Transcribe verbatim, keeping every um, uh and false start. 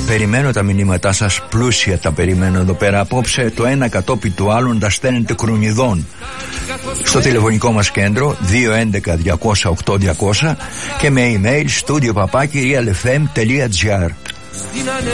Περιμένω τα μηνύματά σας, πλούσια τα περιμένω εδώ πέρα απόψε, το ένα κατόπιν του άλλου τα στέλνετε κρουνιδών στο τηλεφωνικό μας κέντρο δύο έντεκα διακόσια οκτώ διακόσια και με email studio παπάκι real f m τελεία g r.